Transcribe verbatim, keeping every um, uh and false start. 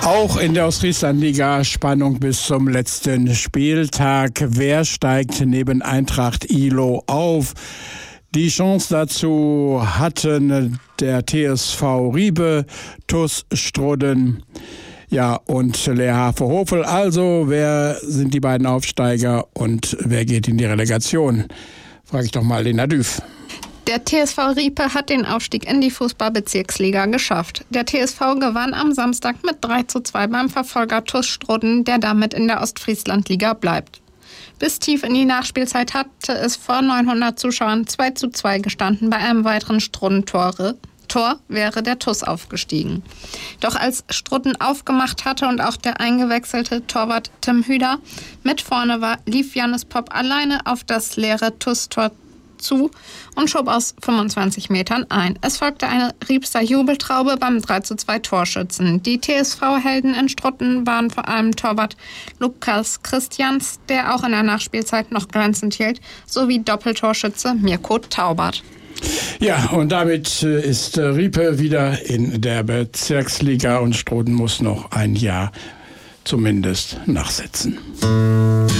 Auch in der Ostfrieslandliga Spannung bis zum letzten Spieltag. Wer steigt neben Eintracht Ihlow auf? Die Chance dazu hatten der T S V Ribe, T U S Strodden, ja, und Leer Hafe-Hofel. Also, wer sind die beiden Aufsteiger und wer geht in die Relegation? Frage ich doch mal Lena Düff. Der T S V Riepe hat den Aufstieg in die Fußballbezirksliga geschafft. Der T S V gewann am Samstag mit drei zu zwei beim Verfolger T U S Strodden, der damit in der Ostfrieslandliga bleibt. Bis tief in die Nachspielzeit hatte es vor neunhundert Zuschauern zwei zu zwei gestanden. Bei einem weiteren Strodden-Tor Tor wäre der T U S aufgestiegen. Doch als Strodden aufgemacht hatte und auch der eingewechselte Torwart Tim Hüder mit vorne war, lief Jannis Popp alleine auf das leere T U S-Tor zu und schob aus fünfundzwanzig Metern ein. Es folgte eine Riebster Jubeltraube beim drei zu zwei Torschützen. Die T S V-Helden in Strodden waren vor allem Torwart Lukas Christians, der auch in der Nachspielzeit noch glänzend hielt, sowie Doppeltorschütze Mirko Taubert. Ja, und damit ist Riepe wieder in der Bezirksliga und Strodden muss noch ein Jahr zumindest nachsetzen.